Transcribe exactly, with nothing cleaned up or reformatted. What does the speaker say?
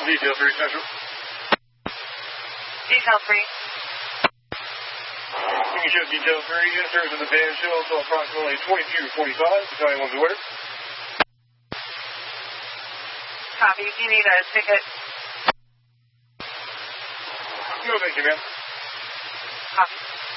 Detail three Central. Detail three. You can show Detail three in service of the van show until approximately twenty-two forty-five. Battalion one's order. Copy. Do you need a ticket? No, thank you, ma'am. Copy.